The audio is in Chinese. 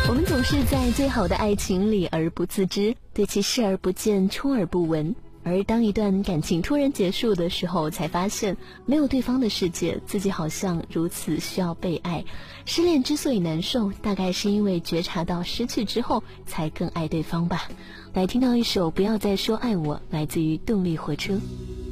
我们总是在最好的爱情里而不自知，对其视而不见，充耳不闻。而当一段感情突然结束的时候，才发现没有对方的世界，自己好像如此需要被爱。失恋之所以难受，大概是因为觉察到失去之后才更爱对方吧。来听到一首《不要再说爱我》，来自于动力火车。